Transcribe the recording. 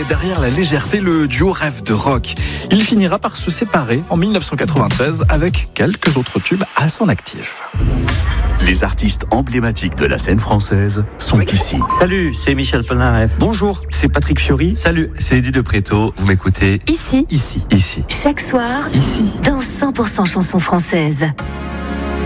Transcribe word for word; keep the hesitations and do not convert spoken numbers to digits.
derrière la légèreté, le duo rêve de rock. Il finira par se séparer en mille neuf cent quatre-vingt-treize avec quelques autres tubes à son actif. Les artistes emblématiques de la scène française sont ici. Salut, c'est Michel Polnareff. Bonjour, c'est Patrick Fiori. Salut, c'est Eddie de Préto. Vous m'écoutez Ici, ici, ici, chaque soir, ici. dans cent pour cent chansons françaises.